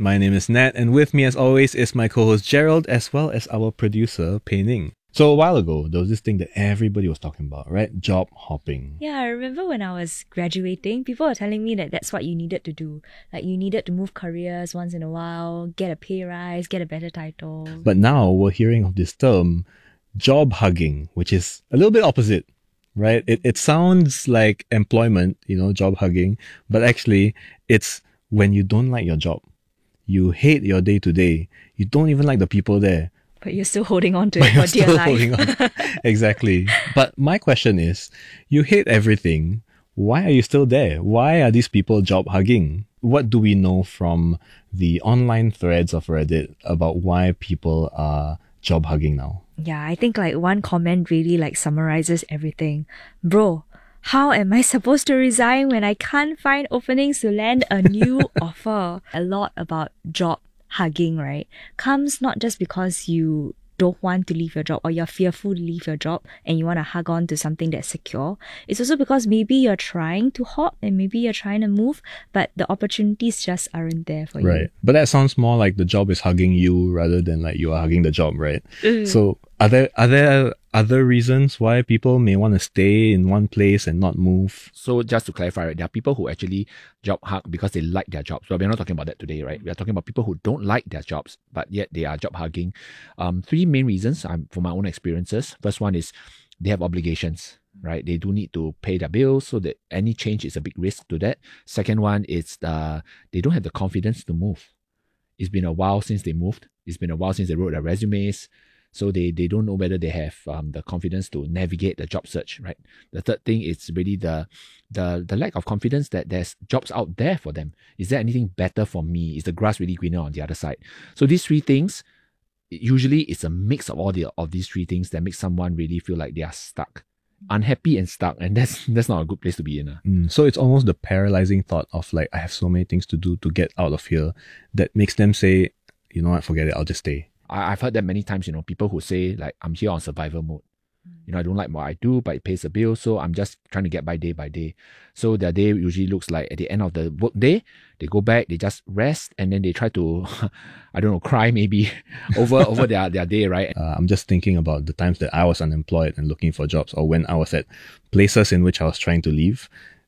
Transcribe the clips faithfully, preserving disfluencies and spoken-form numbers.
My name is Nat, and with me as always is my co-host Gerald, as well as our producer, Pei Ning. So a while ago, there was this thing that everybody was talking about, right? Job hopping. Yeah, I remember when I was graduating, people were telling me that that's what you needed to do. Like, you needed to move careers once in a while, get a pay rise, get a better title. But now we're hearing of this term, job hugging, which is a little bit opposite, right? It, it sounds like employment, you know, job hugging, but actually it's when you don't like your job. You hate your day-to-day. You don't even like the people there. But you're still holding on to But it you're for dear still life. holding on. Exactly. But my question is, you hate everything. Why are you still there? Why are these people job hugging? What do we know from the online threads of Reddit about why people are job hugging now? Yeah, I think like one comment really like summarizes everything. Bro, how am I supposed to resign when I can't find openings to land a new offer? A lot about job hugging, right, comes not just because you don't want to leave your job or you're fearful to leave your job and you want to hug on to something that's secure. It's also because maybe you're trying to hop and maybe you're trying to move, but the opportunities just aren't there for you. Right. But that sounds more like the job is hugging you rather than like you are hugging the job, right? Mm. So are there, are there other reasons why people may want to stay in one place and not move? So just to clarify, right, there are people who actually job hug because they like their jobs. But we're not talking about that today, right? We're talking about people who don't like their jobs, but yet they are job hugging. Um, three main reasons um, from my own experiences. First one is they have obligations, right? They do need to pay their bills, so that any change is a big risk to that. Second one is uh, they don't have the confidence to move. It's been a while since they moved. It's been a while since they wrote their resumes. So they, they don't know whether they have um, the confidence to navigate the job search, right? The third thing is really the, the the lack of confidence that there's jobs out there for them. Is there anything better for me? Is the grass really greener on the other side? So these three things, usually it's a mix of all the of these three things that makes someone really feel like they are stuck, unhappy and stuck, and that's that's not a good place to be in. Uh. Mm, so it's almost the paralyzing thought of like, I have so many things to do to get out of here that makes them say, you know what, forget it, I'll just stay. I've heard that many times, you know, people who say like, I'm here on survival mode. You know, I don't like what I do, but it pays the bill, so I'm just trying to get by day by day. So their day usually looks like at the end of the work day, they go back, they just rest, and then they try to, I don't know, cry maybe over over their, their day, right? Uh, I'm just thinking about the times that I was unemployed and looking for jobs, or when I was at places in which I was trying to leave.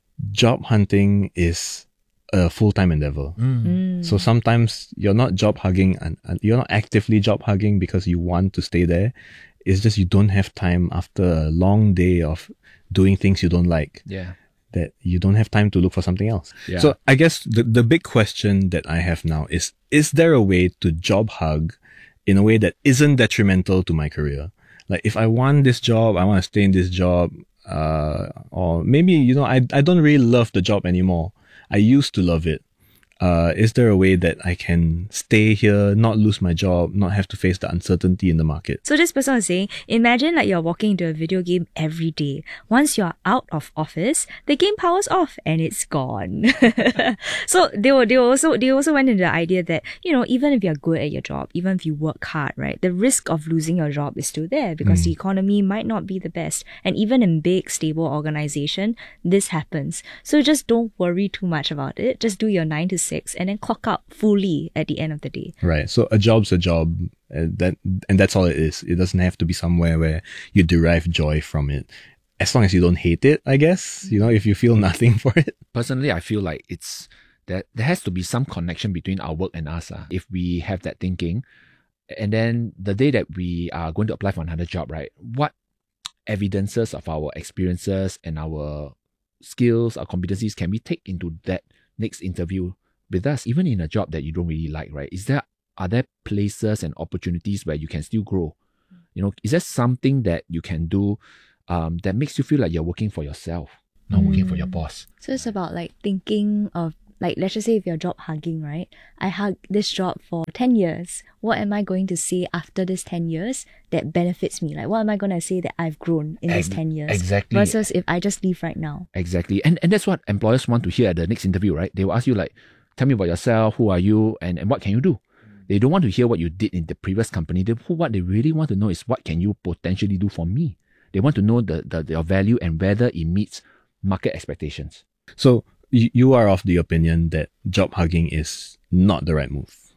Job hunting is a full-time endeavor. Mm. So sometimes you're not job hugging and, and you're not actively job hugging because you want to stay there. It's just you don't have time after a long day of doing things you don't like. Yeah. That you don't have time to look for something else. Yeah. So I guess the, the big question that I have now is, is there a way to job hug in a way that isn't detrimental to my career? Like if I want this job, I want to stay in this job, uh, or maybe, you know, I, I don't really love the job anymore. I used to love it. Uh, is there a way that I can stay here, not lose my job, not have to face the uncertainty in the market? So this person was saying, imagine like you're walking into a video game every day. Once you're out of office, the game powers off and it's gone. So they were, they were also they also went into the idea that, you know, even if you're good at your job, even if you work hard, right, the risk of losing your job is still there because mm. the economy might not be the best. And even in big, stable organization, this happens. So just don't worry too much about it. Just do your nine to six and then clock out fully at the end of the day. Right. So a job's a job, uh, that and that's all it is. It doesn't have to be somewhere where you derive joy from it. As long as you don't hate it, I guess, you know, if you feel nothing for it. Personally, I feel like it's that there has to be some connection between our work and us. Uh, if we have that thinking, and then the day that we are going to apply for another job, right? What evidences of our experiences and our skills, our competencies can we take into that next interview with us, even in a job that you don't really like, right? Is there, are there places and opportunities where you can still grow? You know, is there something that you can do um, that makes you feel like you're working for yourself, not mm. working for your boss? So it's about like thinking of, like, let's just say if you're job hugging, right? I hugged this job for ten years. What am I going to say after this ten years that benefits me? Like, what am I going to say that I've grown in Ex- this ten years? Exactly. Versus if I just leave right now. Exactly. And and that's what employers want to hear at the next interview, right? They will ask you like, tell me about yourself, who are you, and, and what can you do? They don't want to hear what you did in the previous company. They, what they really want to know is what can you potentially do for me? They want to know the, the your value and whether it meets market expectations. So you are of the opinion that job hugging is not the right move.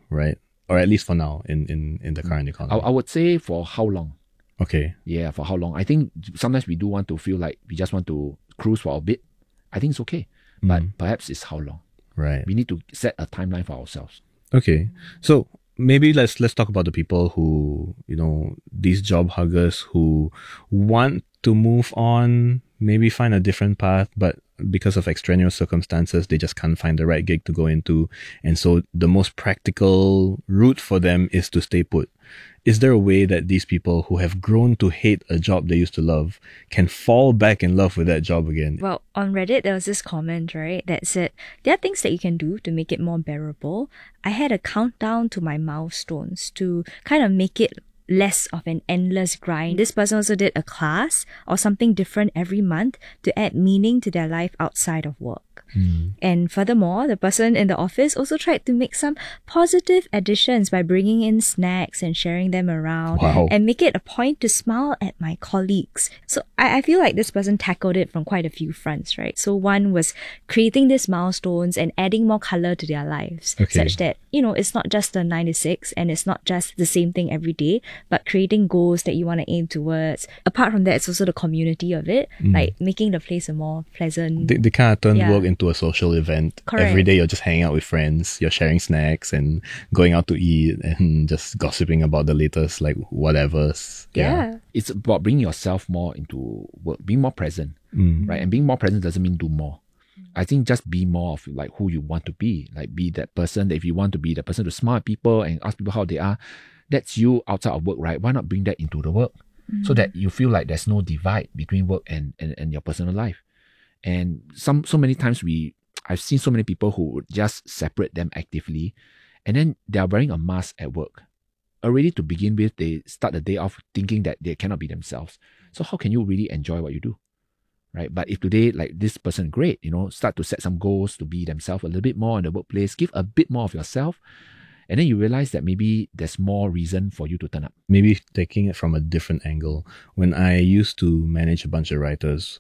right? Or at least for now in, in, in the current I, economy. I would say for how long? Okay. Yeah, for how long? I think sometimes we do want to feel like we just want to cruise for a bit. I think it's okay. But Mm. perhaps it's how long. Right. We need to set a timeline for ourselves. Okay. So maybe let's let's talk about the people who, you know, these job huggers who want to move on, maybe find a different path, but because of extraneous circumstances, they just can't find the right gig to go into. And so the most practical route for them is to stay put. Is there a way that these people who have grown to hate a job they used to love can fall back in love with that job again? Well, on Reddit, there was this comment, right, that said, there are things that you can do to make it more bearable. I had a countdown to my milestones to kind of make it less of an endless grind. This person also did a class or something different every month to add meaning to their life outside of work. Mm. And furthermore, the person in the office also tried to make some positive additions by bringing in snacks and sharing them around Wow. and make it a point to smile at my colleagues. So I, I feel like this person tackled it from quite a few fronts, right? So one was creating these milestones and adding more color to their lives, Okay. such that, you know, it's not just a nine to six and it's not just the same thing every day, but creating goals that you want to aim towards. Apart from that, it's also the community of it, Mm. like making the place a more pleasant. They, they kind of turn Yeah. work into a social event. Correct. Every day you're just hanging out with friends, you're sharing snacks and going out to eat and just gossiping about the latest, like, whatevers. yeah. It's about bringing yourself more into work, being more present, Mm. right? And being more present doesn't mean do more. I think just be more of like who you want to be. Like be that person that if you want to be the person to smile at people and ask people how they are, that's you outside of work, right? Why not bring that into the work? So that you feel like there's no divide between work and, and, and your personal life. And some so many times we I've seen so many people who would just separate them actively and then they are wearing a mask at work. Already to begin with, they start the day off thinking that they cannot be themselves. So how can you really enjoy what you do? Right? But if today, like this person, great, you know, start to set some goals to be themselves a little bit more in the workplace, give a bit more of yourself, and then you realize that maybe there's more reason for you to turn up. Maybe taking it from a different angle. When I used to manage a bunch of writers,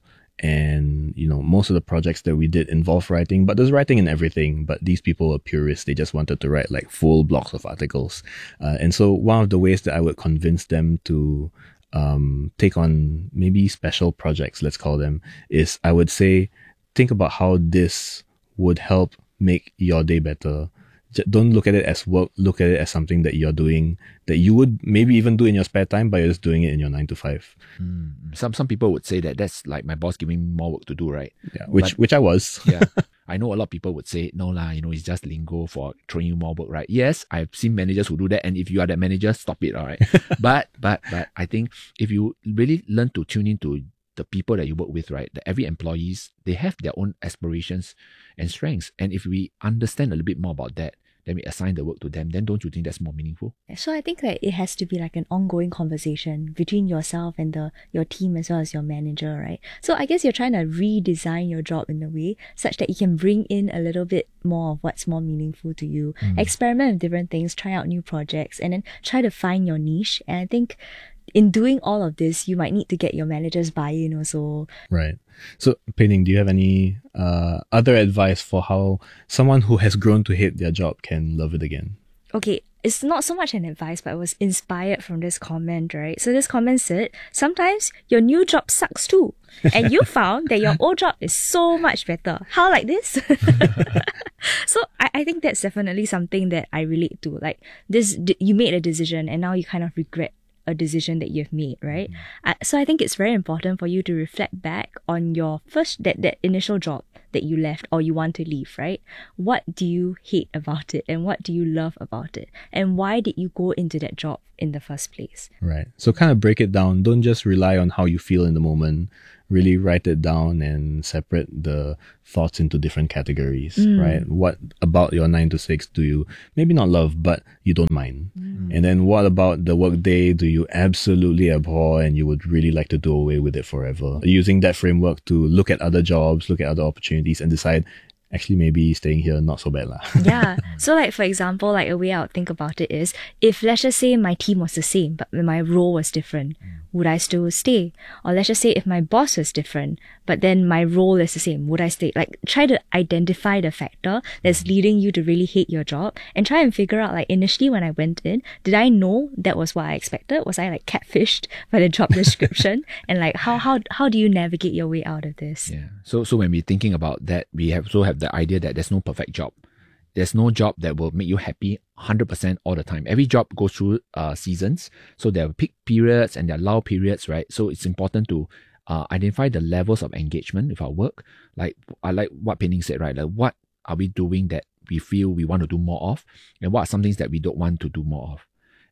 and you know, most of the projects that we did involve writing, but there's writing in everything. But these people were purists; they just wanted to write like full blocks of articles. Uh, and so, one of the ways that I would convince them to um, take on maybe special projects, let's call them, is I would say, think about how this would help make your day better. J- Don't look at it as work. Look at it as something that you're doing that you would maybe even do in your spare time, but you're just doing it in your nine to five. Mm. Some some people would say that that's like my boss giving me more work to do, right? Yeah, which But- which I was. Yeah. I know a lot of people would say, no lah, you know, it's just lingo for throwing you more work, right? Yes, I've seen managers who do that. And if you are that manager, stop it, all right? but, but, but I think if you really learn to tune into the people that you work with, right? That every employees, they have their own aspirations and strengths. And if we understand a little bit more about that, then we assign the work to them, then don't you think that's more meaningful? So I think that it has to be like an ongoing conversation between yourself and the your team as well as your manager, right? So I guess you're trying to redesign your job in a way such that you can bring in a little bit more of what's more meaningful to you. Experiment with different things, try out new projects, and then try to find your niche. And I think in doing all of this, you might need to get your manager's buy-in also. Right. So, Pei-Ning, do you have any uh, other advice for how someone who has grown to hate their job can love it again? Okay, it's not so much an advice, but I was inspired from this comment, right? So this comment said, sometimes your new job sucks too. And you found that your old job is so much better. How like this? So I, I think that's definitely something that I relate to. Like this, d- you made a decision and now you kind of regret a decision that you've made, right? Uh, so I think it's very important for you to reflect back on your first, that, that initial job that you left or you want to leave, right? What do you hate about it and what do you love about it? And why did you go into that job in the first place? Right. So kind of break it down. Don't just rely on how you feel in the moment. Really write it down and separate the thoughts into different categories, right? What about your nine to six do you maybe not love, but you don't mind? And then what about the work day do you absolutely abhor and you would really like to do away with it forever? Using that framework to look at other jobs, look at other opportunities and decide, actually maybe staying here not so bad lah. Yeah. So like, for example, like a way I would think about it is, if let's just say my team was the same, but my role was different, would I still stay? Or let's just say if my boss is different, but then my role is the same, would I stay? Like, try to identify the factor that's leading you to really hate your job and try and figure out, like, initially when I went in, did I know that was what I expected? Was I like catfished by the job description? And like, how how how do you navigate your way out of this? Yeah. So so when we're thinking about that, we have also have the idea that there's no perfect job. There's no job that will make you happy one hundred percent all the time. Every job goes through uh, seasons. So there are peak periods and there are lull periods, right? So it's important to uh, identify the levels of engagement with our work. Like I like what Penning said, right? Like what are we doing that we feel we want to do more of? And what are some things that we don't want to do more of?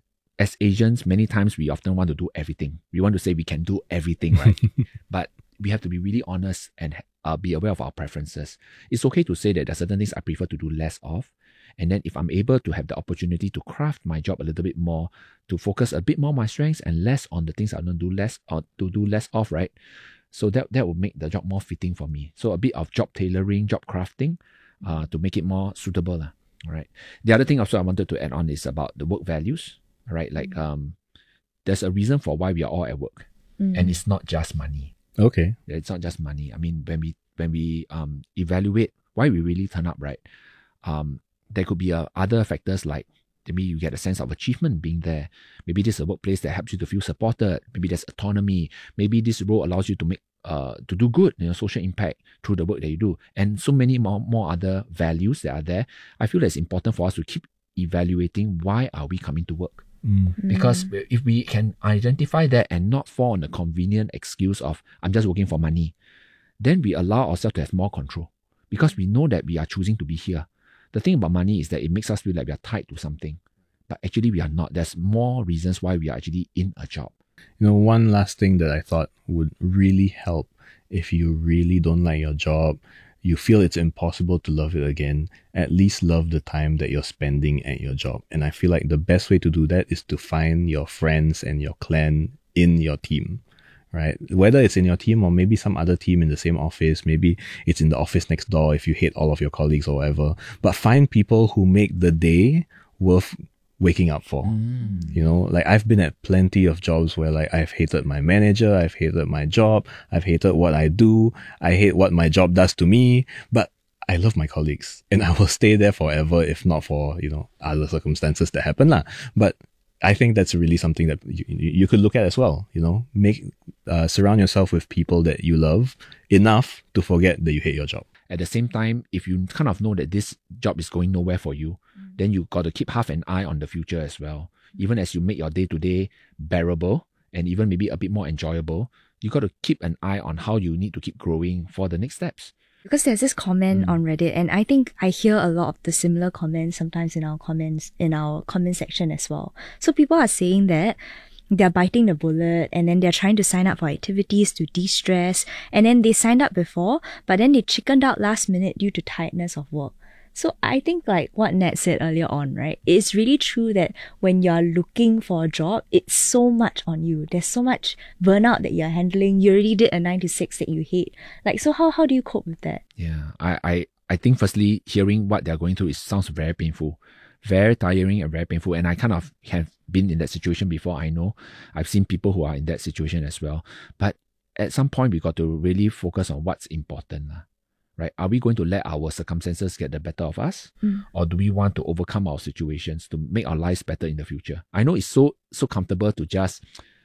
As Asians, many times we often want to do everything. We want to say we can do everything, right? But we have to be really honest and uh, be aware of our preferences. It's okay to say that there are certain things I prefer to do less of. And then if I'm able to have the opportunity to craft my job a little bit more, to focus a bit more on my strengths and less on the things I don't do less or to do less of, right? So that, that will make the job more fitting for me. So a bit of job tailoring, job crafting uh, to make it more suitable. Uh, all right. The other thing also I wanted to add on is about the work values, right? Like um, there's a reason for why we are all at work. Mm. And it's not just money. Okay. It's not just money. I mean, when we when we um evaluate why we really turn up, right? Um, there could be uh, other factors like maybe you get a sense of achievement being there. Maybe this is a workplace that helps you to feel supported. Maybe there's autonomy. Maybe this role allows you to make uh to do good, you know, social impact through the work that you do, and so many more more other values that are there. I feel that it's important for us to keep evaluating why are we coming to work. Mm. Because if we can identify that and not fall on the convenient excuse of I'm just working for money, then we allow ourselves to have more control because we know that we are choosing to be here. The thing about money is that it makes us feel like we are tied to something, but actually we are not. There's more reasons why we are actually in a job. You know, one last thing that I thought would really help if you really don't like your job, you feel it's impossible to love it again, at least love the time that you're spending at your job. And I feel like the best way to do that is to find your friends and your clan in your team, right? Whether it's in your team or maybe some other team in the same office, maybe it's in the office next door if you hate all of your colleagues or whatever, but find people who make the day worth waking up for. Mm. You know, like I've been at plenty of jobs where like I've hated my manager, I've hated my job, I've hated what I do, I hate what my job does to me, but I love my colleagues and I will stay there forever if not for, you know, other circumstances that happen lah. But I think that's really something that you, you could look at as well, you know, make, uh, surround yourself with people that you love enough to forget that you hate your job. At the same time, if you kind of know that this job is going nowhere for you, mm. then you got to keep half an eye on the future as well. Even as you make your day-to-day bearable and even maybe a bit more enjoyable, you got to keep an eye on how you need to keep growing for the next steps. Because there's this comment Mm. on Reddit, and I think I hear a lot of the similar comments sometimes in our comments, in our comment section as well. So people are saying that they're biting the bullet and then they're trying to sign up for activities to de-stress, and then they signed up before, but then they chickened out last minute due to tiredness of work. So I think like what Nat said earlier on, right? It's really true that when you're looking for a job, it's so much on you. There's so much burnout that you're handling. You already did a nine to six that you hate. Like, so how, how do you cope with that? Yeah, I, I, I think firstly, hearing what they're going through, it sounds very painful. Very tiring and very painful. And I kind of have been in that situation before. I know I've seen people who are in that situation as well. But at some point, we got to really focus on what's important. Right? Are we going to let our circumstances get the better of us? Mm. Or do we want to overcome our situations to make our lives better in the future? I know it's so, so comfortable to just,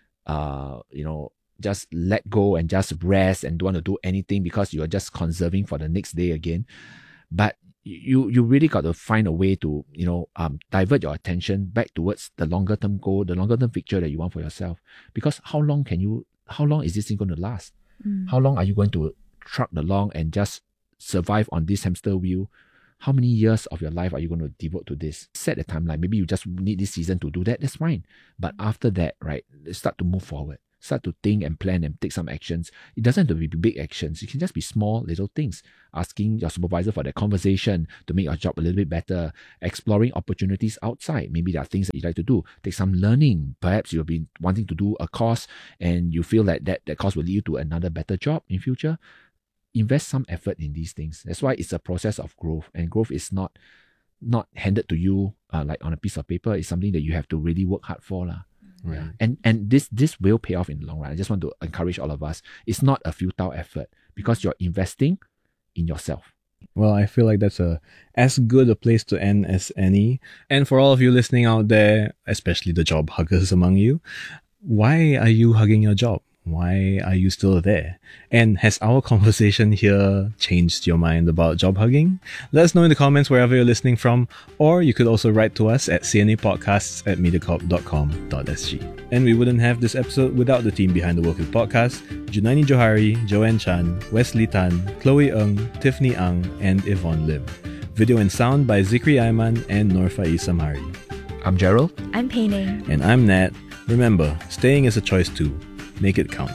uh, you know, just let go and just rest and don't want to do anything because you're just conserving for the next day again. But you you really got to find a way to, you know, um, divert your attention back towards the longer term goal, the longer term picture that you want for yourself. Because how long can you, how long is this thing going to last? Mm. How long are you going to truck along and just survive on this hamster wheel? How many years of your life are you going to devote to this? Set a timeline. Maybe you just need this season to do that. That's fine. But after that, right, start to move forward. Start to think and plan and take some actions. It doesn't have to be big actions. It can just be small little things. Asking your supervisor for that conversation to make your job a little bit better. Exploring opportunities outside. Maybe there are things that you like to do. Take some learning. Perhaps you've been wanting to do a course and you feel like that, that course will lead you to another better job in future. Invest some effort in these things. That's why it's a process of growth. And growth is not not handed to you uh, like on a piece of paper. It's something that you have to really work hard for. lah. Right. And and this this will pay off in the long run. I just want to encourage all of us. It's not a futile effort because you're investing in yourself. Well, I feel like that's a as good a place to end as any. And for all of you listening out there, especially the job huggers among you, why are you hugging your job? Why are you still there? And has our conversation here changed your mind about job hugging? Let us know in the comments wherever you're listening from, or you could also write to us at c n a podcasts at mediacorp dot com dot s g. And we wouldn't have this episode without the team behind the Work It podcast: Junaini Johari, Joanne Chan, Wesley Tan, Chloe Ng, Tiffany Ang, and Yvonne Lim. Video and sound by Zikri Ayman and Norfai Samari. I'm Gerald. I'm Peining. And I'm Nat. Remember, staying is a choice too. Make it count.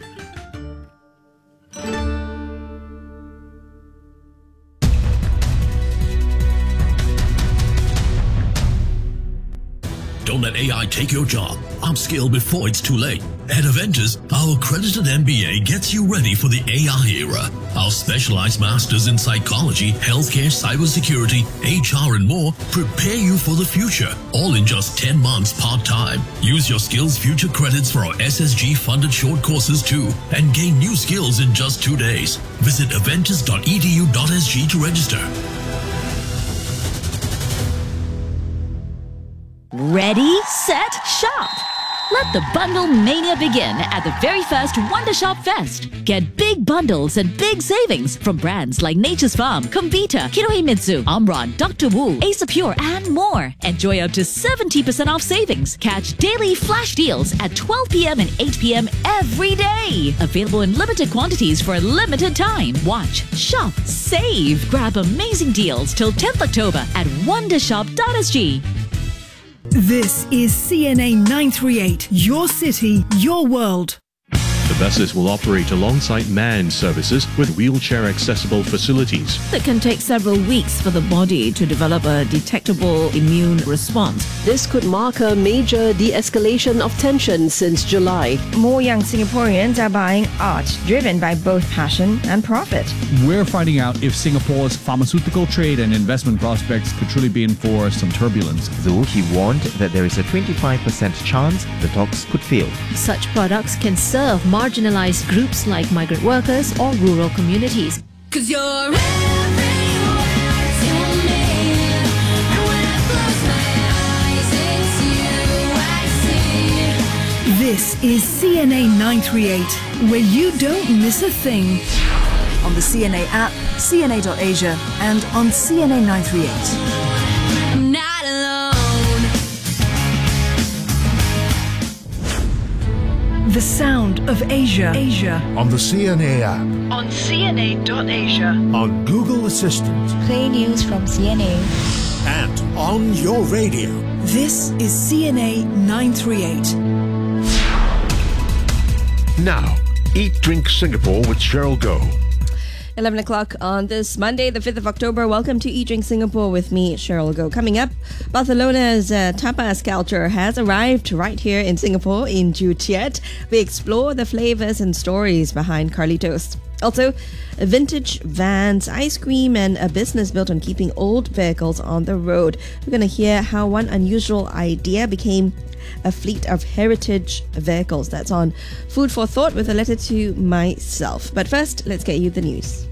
Don't let A I take your job. Upskill before it's too late. At Avengers, our accredited M B A gets you ready for the A I era. Our specialized masters in psychology, healthcare, cybersecurity, H R, and more prepare you for the future, all in just ten months part-time. Use your Skills Future credits for our S S G-funded short courses too, and gain new skills in just two days. Visit avengers dot e d u dot s g to register. Ready, set, shop! Let the bundle mania begin at the very first Wonder Shop Fest. Get big bundles and big savings from brands like Nature's Farm, Kombita, Kinohimitsu, Omron, Doctor Wu, Ace of Pure, and more. Enjoy up to seventy percent off savings. Catch daily flash deals at twelve p.m. and eight p.m. every day. Available in limited quantities for a limited time. Watch, shop, save. Grab amazing deals till tenth October at wonder shop dot s g. This is C N A nine thirty-eight, your city, your world. The buses will operate alongside manned services with wheelchair-accessible facilities. It can take several weeks for the body to develop a detectable immune response. This could mark a major de-escalation of tension since July. More young Singaporeans are buying art driven by both passion and profit. We're finding out if Singapore's pharmaceutical trade and investment prospects could truly be in for some turbulence. Though he warned that there is a twenty-five percent chance the talks could fail. Such products can serve marginalized groups like migrant workers or rural communities. Cause you're everywhere to me, and when I close my eyes, it's you I see. This is C N A nine thirty-eight, where you don't miss a thing. On the C N A app, C N A dot asia, and on C N A nine thirty-eight. I'm not alone. The sound of Asia. Asia. On the C N A app. On C N A dot asia. On Google Assistant. Play news from C N A. And on your radio. This is C N A nine thirty-eight. Now, Eat Drink Singapore with Cheryl Goh. eleven o'clock on this Monday, the fifth of October. Welcome to Eat Drink Singapore with me, Cheryl Goh. Coming up, Barcelona's uh, tapas culture has arrived right here in Singapore in Joo Chiat. We explore the flavors and stories behind Carlitos. Also, vintage vans, ice cream, and a business built on keeping old vehicles on the road. We're going to hear how one unusual idea became a fleet of heritage vehicles. That's on Food for Thought with a letter to myself. But first, let's get you the news.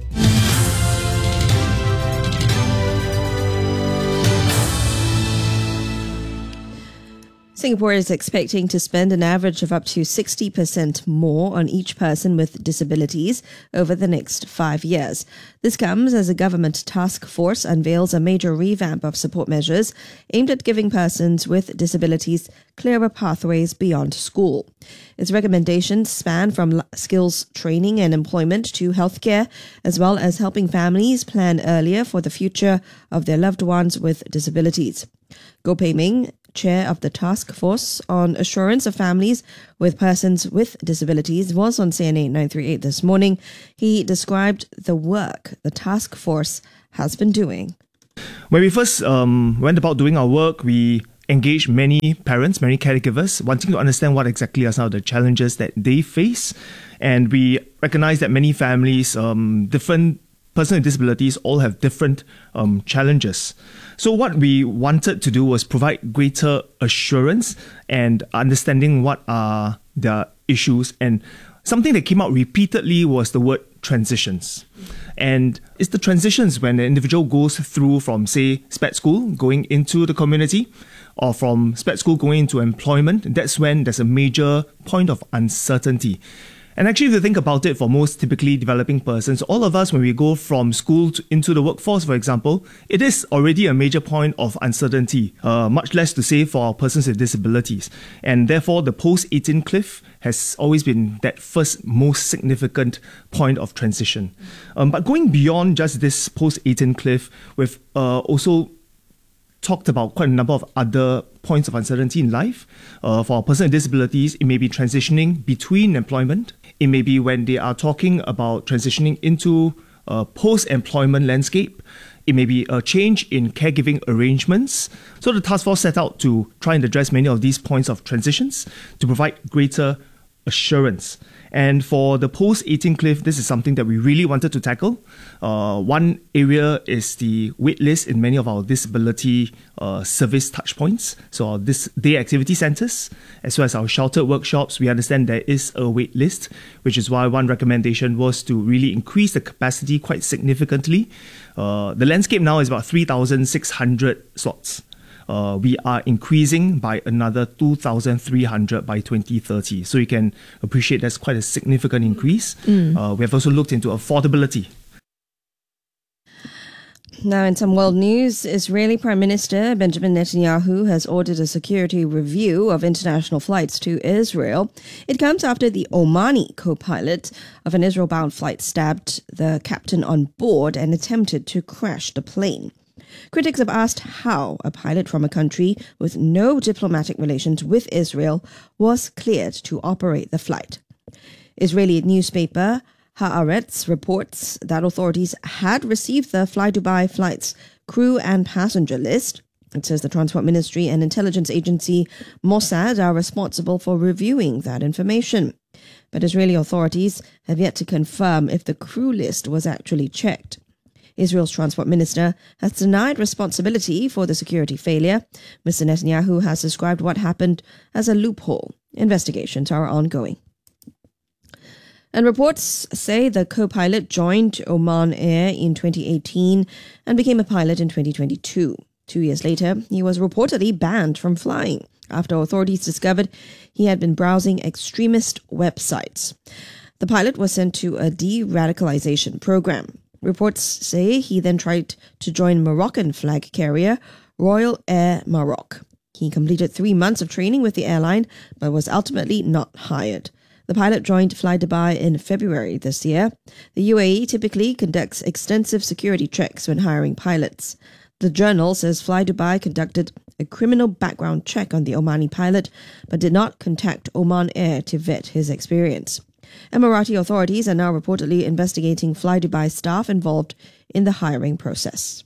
Singapore is expecting to spend an average of up to sixty percent more on each person with disabilities over the next five years. This comes as a government task force unveils a major revamp of support measures aimed at giving persons with disabilities clearer pathways beyond school. Its recommendations span from skills training and employment to healthcare, as well as helping families plan earlier for the future of their loved ones with disabilities. Goh Pei Ming, chair of the task force on assurance of families with persons with disabilities, was on C N A nine thirty-eight this morning. He described the work the task force has been doing. When we first um, went about doing our work, we engaged many parents, many caregivers, wanting to understand what exactly are some of the challenges that they face. And we recognize that many families, um, different persons with disabilities all have different um, challenges. So what we wanted to do was provide greater assurance and understanding what are their issues. And something that came out repeatedly was the word transitions. And it's the transitions when the individual goes through from, say, SPED school, going into the community, or from SPED school going into employment. That's when there's a major point of uncertainty. And actually, if you think about it, for most typically developing persons, all of us, when we go from school to, into the workforce, for example, it is already a major point of uncertainty, uh, much less to say for our persons with disabilities. And therefore, the post eighteen cliff has always been that first most significant point of transition. Um, but going beyond just this post eighteen cliff, we've uh, also talked about quite a number of other points of uncertainty in life. Uh, for a person with disabilities, it may be transitioning between employment. It may be when they are talking about transitioning into a post-employment landscape. It may be a change in caregiving arrangements. So the task force set out to try and address many of these points of transitions to provide greater assurance. And for the post eighteen cliff, this is something that we really wanted to tackle. Uh, one area is the wait list in many of our disability uh, service touchpoints. So our this day activity centres, as well as our sheltered workshops, we understand there is a wait list, which is why one recommendation was to really increase the capacity quite significantly. Uh, the landscape now is about three thousand six hundred slots. Uh, we are increasing by another two thousand three hundred by twenty thirty. So you can appreciate that's quite a significant increase. Mm. Uh, we have also looked into affordability. Now, in some world news, Israeli Prime Minister Benjamin Netanyahu has ordered a security review of international flights to Israel. It comes after the Omani co-pilot of an Israel-bound flight stabbed the captain on board and attempted to crash the plane. Critics have asked how a pilot from a country with no diplomatic relations with Israel was cleared to operate the flight. Israeli newspaper Haaretz reports that authorities had received the Fly Dubai flight's crew and passenger list. It says the Transport Ministry and intelligence agency Mossad are responsible for reviewing that information. But Israeli authorities have yet to confirm if the crew list was actually checked. Israel's transport minister has denied responsibility for the security failure. Mister Netanyahu has described what happened as a loophole. Investigations are ongoing. And reports say the co-pilot joined Oman Air in twenty eighteen and became a pilot in twenty twenty-two. Two years later, he was reportedly banned from flying after authorities discovered he had been browsing extremist websites. The pilot was sent to a de-radicalization program. Reports say he then tried to join Moroccan flag carrier Royal Air Maroc. He completed three months of training with the airline, but was ultimately not hired. The pilot joined Fly Dubai in February this year. The U A E typically conducts extensive security checks when hiring pilots. The Journal says Fly Dubai conducted a criminal background check on the Omani pilot, but did not contact Oman Air to vet his experience. Emirati authorities are now reportedly investigating Fly Dubai staff involved in the hiring process.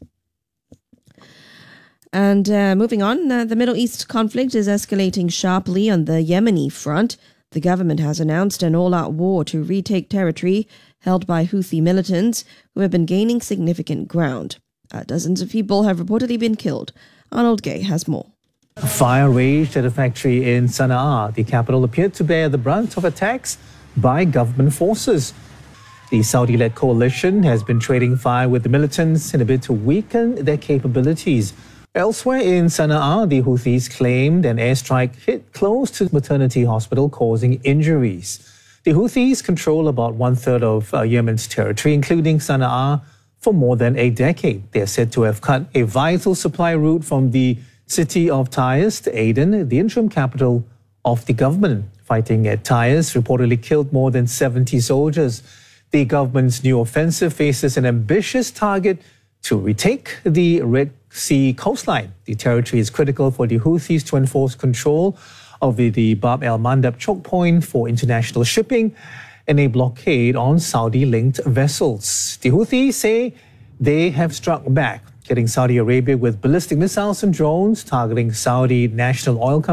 And uh, moving on, uh, the Middle East conflict is escalating sharply on the Yemeni front. The government has announced an all-out war to retake territory held by Houthi militants who have been gaining significant ground. Uh, dozens of people have reportedly been killed. Arnold Gay has more. Fire raged at a factory in Sana'a. The capital appeared to bear the brunt of attacks by government forces. The Saudi-led coalition has been trading fire with the militants in a bid to weaken their capabilities. Elsewhere in Sana'a, the Houthis claimed an airstrike hit close to the maternity hospital, causing injuries. The Houthis control about one-third of uh, Yemen's territory, including Sana'a, for more than a decade. They are said to have cut a vital supply route from the city of Taiz to Aden, the interim capital of the government. Fighting at Taiz reportedly killed more than seventy soldiers. The government's new offensive faces an ambitious target to retake the Red Sea coastline. The territory is critical for the Houthis to enforce control of the, the Bab el-Mandab choke point for international shipping and a blockade on Saudi-linked vessels. The Houthis say they have struck back, hitting Saudi Arabia with ballistic missiles and drones targeting Saudi national oil companies.